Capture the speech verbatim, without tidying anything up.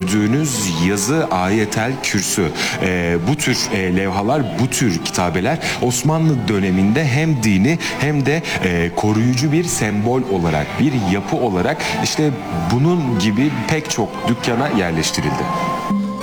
gördüğünüz yazı Ayetel Kürsü. E, bu tür e, levhalar, bu tür kitabeler Osmanlı döneminde hem dini hem de e, koruyucu bir sembol olarak, bir yapı olarak işte bunun gibi pek çok dükkana yerleştirildi.